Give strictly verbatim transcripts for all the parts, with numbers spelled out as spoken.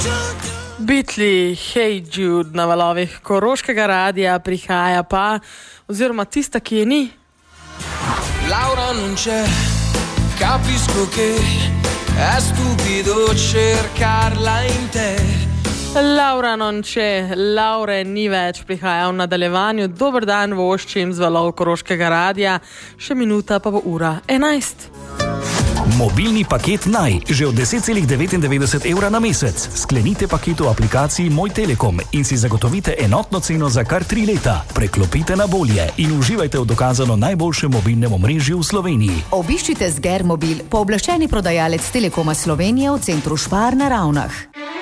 Beatli, Hey Jude na valovih Koroškega radia prihaja pa, oziroma tista, ki je ni. Laura non c'è, capisco che è stupido cercarla in te. Laura non c'è, Laure ni več, prihaja v nadaljevanju. Dober dan, voščim z valov Koroškega radia, še minuta pa bo ura enajst. Mobilni paket Naj, že od deset celih devetindevetdeset evra na mesec. Sklenite paket v aplikaciji Moj Telekom in si zagotovite enotno ceno za kar tri leta. Preklopite na bolje in uživajte v dokazano najboljšem mobilnem omrežju v Sloveniji. Obiščite Sgermobil, pooblaščeni prodajalec Telekoma Slovenije v centru Špar na Ravnah.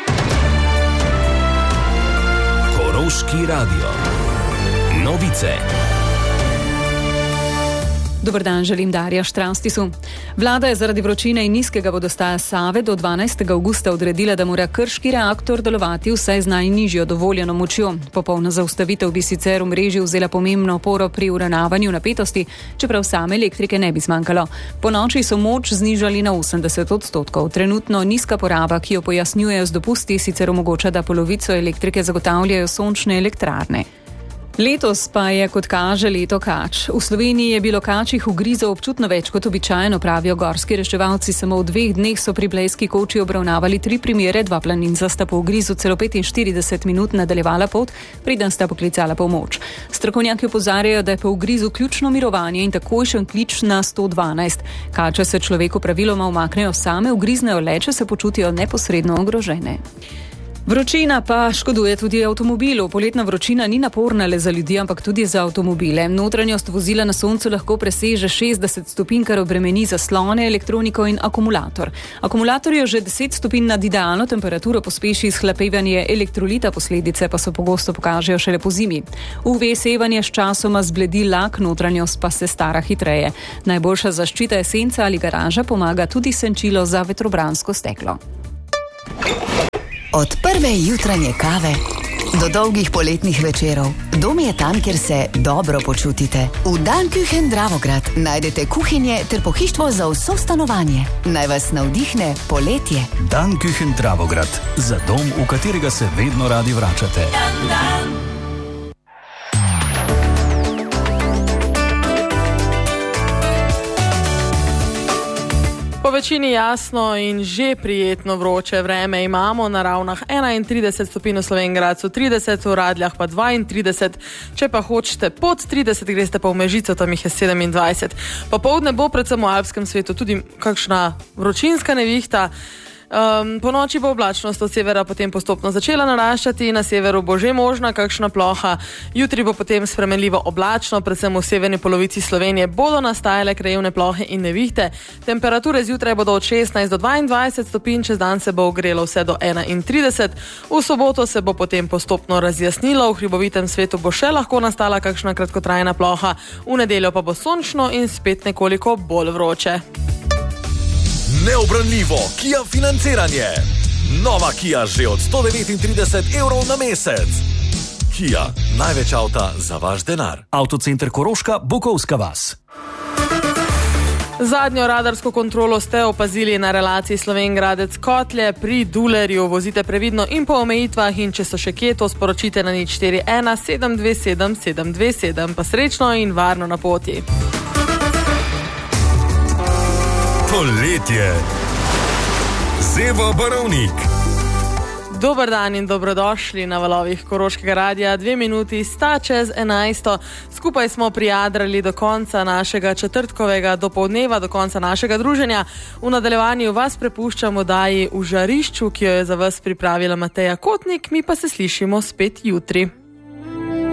Koroški radio. Novice. Dober dan, želim Darja Štravstisu. Vlada je zaradi vročine in nizkega vodostaja Save do dvanajstega avgusta odredila, da mora krški reaktor delovati vsaj z najnižjo dovoljeno močjo. Popolna zaustavitev bi sicer v mreži vzela pomembno oporo pri uravnavanju napetosti, čeprav same elektrike ne bi zmanjkalo. Po noči so moč znižali na osemdeset odstotkov. Trenutno nizka poraba, ki jo pojasnjujejo z dopusti, sicer omogoča, da polovico elektrike zagotavljajo sončne elektrarne. Letos pa je, kot kaže, leto kač. V Sloveniji je bilo kačjih ugrizov občutno več kot običajno, pravijo gorski reševalci. Samo v dveh dneh so pri Blejski Koči obravnavali tri primere, dva planinca sta po ugrizu celo petinštirideset minut nadaljevala pot, preden sta poklicala pomoč. Strokovnjaki opozarjajo, da je po ugrizu ključno mirovanje in takojšen klic na sto dvanajst. Kače se človeku praviloma umaknejo same, ugriznejo le, če se počutijo neposredno ogrožene. Vročina pa škoduje tudi avtomobilu. Poletna vročina ni naporna le za ljudi, ampak tudi za avtomobile. Notranjost vozila na soncu lahko preseže šestdeset stopinj, kar obremeni zaslone, elektroniko in akumulator. Akumulator je že deset stopinj nad idealno temperaturo, pospeši izhlapevanje elektrolita, posledice pa se pogosto pokažejo šele po zimi. U V sevanje s časoma zbledi lak, notranjost pa se stara hitreje. Najboljša zaščita je senca ali garaža, pomaga tudi senčilo za vetrobransko steklo. Od prve jutranje kave do dolgih poletnih večerov, dom je tam, kjer se dobro počutite. V Danküchen Dravograd najdete kuhinje ter pohištvo za vso stanovanje. Naj vas navdihne poletje. Danküchen Dravograd, za dom, v katerega se vedno radi vračate. Dan, dan. Po večini jasno in že prijetno vroče vreme imamo, na Ravnah enaintrideset stopinj, v Slovenj Gradcu trideset, v Radljah pa dvaintrideset. Če pa hočete pod trideset, greste pa v Mežico, tam jih je sedemindvajset. Popoldne bo predvsem v alpskem svetu tudi kakšna vročinska nevihta. Um, po noči bo oblačnost od severa potem postopno začela naraščati, na severu bo že možna kakšna ploha, jutri bo potem spremenljivo oblačno, predvsem v severni polovici Slovenije bodo nastajale krajevne plohe in nevihte. Temperature zjutraj bodo od šestnajst do dvaindvajset stopinj, čez dan se bo ogrelo vse do enaintrideset. V soboto se bo potem postopno razjasnilo, v hribovitem svetu bo še lahko nastala kakšna kratkotrajna ploha, v nedeljo pa bo sončno in spet nekoliko bolj vroče. Neobranljivo Kia financiranje. Nova Kia že od sto devetintrideset evrov na mesec. Kia, največ avta za vaš denar. Avtocenter Koroška, Bukovska vas. Zadnjo radarsko kontrolo ste opazili na relaciji Slovenj Gradec-Kotlje pri Dulerju. Vozite previdno in po omejitvah, in če so še kje, to sporočite na nič štiri ena sedem dve sedem sedem dve sedem. Pa srečno in varno na poti. Poletje. Zeva Barovnik. Dober dan in dobrodošli na valovih Koroškega radia. Dve minuti sta čez enajsto. Skupaj smo prijadrali do konca našega četrtkovega dopoldneva, do konca našega druženja. V nadaljevanju vas prepuščamo oddaji V žarišču, ki jo je za vas pripravila Mateja Kotnik, mi pa se slišimo spet jutri.